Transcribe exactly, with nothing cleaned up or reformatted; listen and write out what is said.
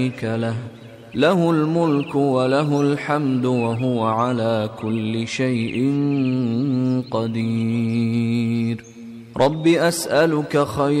له له الملك وله الحمد وهو على كل شيء قدير. رب أسألك خير